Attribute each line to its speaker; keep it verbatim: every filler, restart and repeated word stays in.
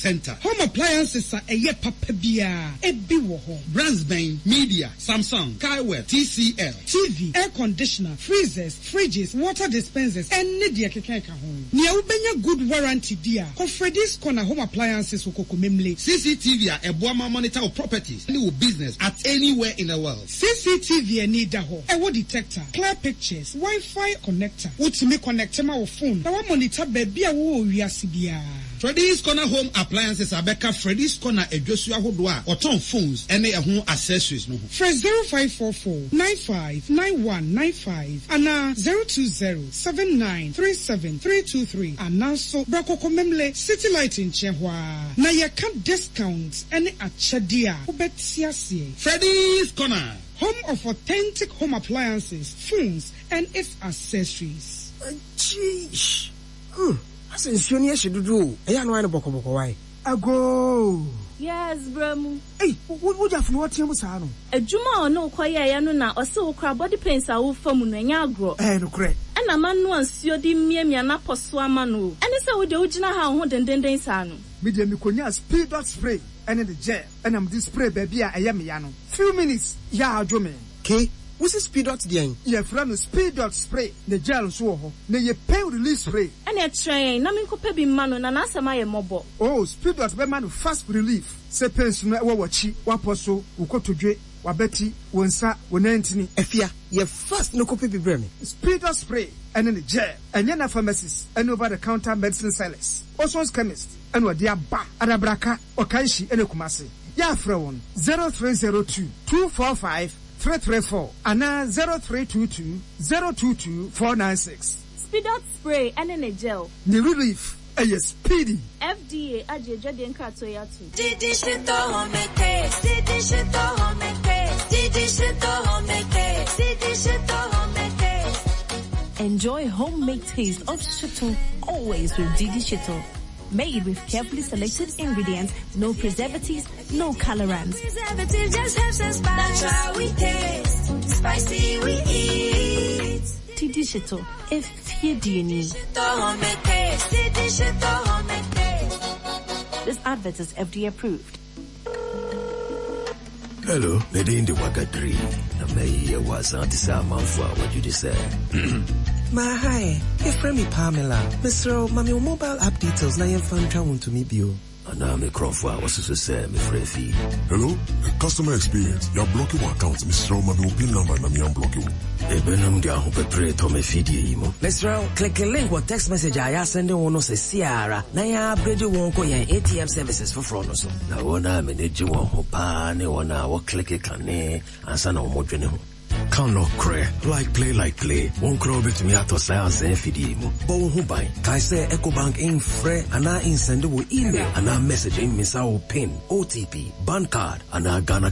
Speaker 1: center.
Speaker 2: Home appliances are a ye papa bia. Ebi wo ho.
Speaker 1: Brands Bain, Media, Samsung, Kaiware, T C L.
Speaker 2: T V, air conditioner, freezers, fridges, water dispensers, and media kekeka ho. Nia ubenya good warranty dia. Ko Freddy's Corner Home Appliances ukoko memle.
Speaker 1: C C T V a eboama monitor of properties any business at anywhere in the world.
Speaker 2: C C T V need da ho. Ewo detector, clear pictures, Wi-Fi connector. Utimi connect ma wo phone. Na wa monitor baby a wo wiase bia.
Speaker 1: Freddy's Corner Home Appliances abeka Freddy's Corner edwosu ahodo a oton phones ene ehun accessories no ho.
Speaker 2: Fresh zero five four four nine five nine one nine five ana zero two zero seven nine three seven three two three ana so brakoko memle City Light in Chehwa na ye can discounts ene achede a obetiasie.
Speaker 1: Freddy's Corner,
Speaker 2: home of authentic home appliances, phones and its accessories.
Speaker 3: Jeez. Hmm. As in Sonia should do, I am one boko boko why. Ago.
Speaker 4: Yes, Bramu.
Speaker 3: Hey, what would you have what you was on?
Speaker 4: A Juma no kwaya yanuna or so crab body pains are all from Nanyagro.
Speaker 3: Eh, no correct.
Speaker 4: And a man once you did me and Apostle Manu. And it's a with the original how and then they sanu.
Speaker 3: Medium Mikonia speed dot spray and in the gel. And I'm this spray baby I am yano. Few minutes, ya Jome. K. What's the speed dot the yeah, from speed dot spray, the gel so ho, na ye pain release spray.
Speaker 4: And a train, Namin Copebi Manu, and answer my mobile.
Speaker 3: Oh, speed dot be man fast relief. Say pension na wachi, waposo, ukotoje, wabeti, wonsa, wonentini. Efia, ye fast no copy bremi. Speed dot spray, and in the gel, and yana pharmacies, and over the counter medicine sellers. Also chemist, and what dear ba, adabraka, or kanshi, and kumasi. Ya from zero three zero two two four five. three three four and zero three two two zero two two four nine six.
Speaker 4: Speed out spray and in a gel.
Speaker 3: The relief, a speedy.
Speaker 4: F D A aje jadi enkato ya tu.
Speaker 5: Didi shito home taste. Didi shito home taste. Didi shito home taste. Didi shito home taste.
Speaker 6: Enjoy homemade taste of shito always with Didi Shito. Made with carefully selected ingredients, no preservatives, no colorants.
Speaker 5: Preservative just helps us spice. That's how we taste. Spicy we eat.
Speaker 6: Didi Shito, if you do need. This advert is F D A approved.
Speaker 7: Hello, lady in the Wagadri. I may was not the for what you just said.
Speaker 8: My hi, your friend me Pamela. Mister Mami, mobile app details na yen fan travel to me bio.
Speaker 7: And I'm a Crawford, was to say, my friend fee.
Speaker 9: Hello, the customer experience. You're blocking your account, Mister Mami, pin number, and I'm blocking.
Speaker 7: Ebenum dia hope pray to me feed you.
Speaker 8: Mister click a link or text message I send one say Sierra. Na ya upgrade won't go yen A T M services for fraud so.
Speaker 7: Na wana manage one hopa ne wana wa click it can ne answer no more general. Can no cray, like play, like play. Won't crow bit me out of science and feed you. But who buy? Kai say EcoBank in free and I in send email and I message in Miss our pin, O T P, bank card, and I Ghana